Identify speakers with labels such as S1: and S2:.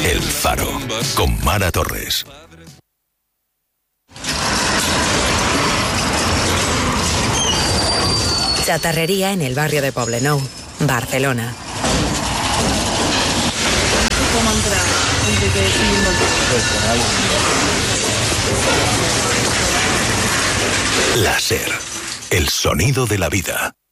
S1: El Faro, con Mara Torres.
S2: Chatarrería en el barrio de Poblenou, Barcelona.
S1: La SER, el sonido de la vida.